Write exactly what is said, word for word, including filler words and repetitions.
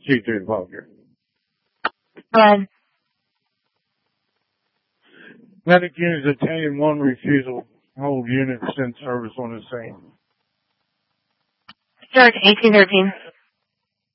See through the phone here. Go ahead. Medic units obtained one refusal. Hold unit send service on the scene. Start eighteen thirteen.